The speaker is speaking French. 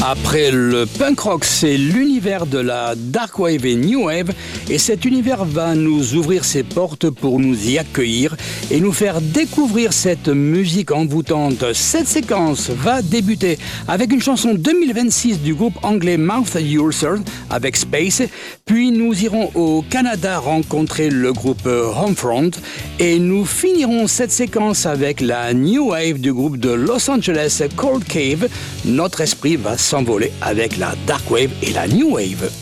Après le punk rock, c'est l'univers de la dark wave et new wave, et cet univers va nous ouvrir ses portes pour nous y accueillir et nous faire découvrir cette musique envoûtante. Cette séquence va débuter avec une chanson 2026 du groupe anglais Mouth Ulcer avec Space, puis nous irons au Canada rencontrer le groupe Homefront et nous finirons cette séquence avec la new wave du groupe de Los Angeles Cold Cave. Notre esprit va s'envoler avec la dark wave et la new wave.